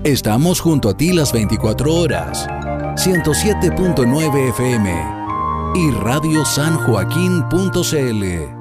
Estamos junto a ti las 24 horas. 107.9 FM y radiosanjoaquin.cl.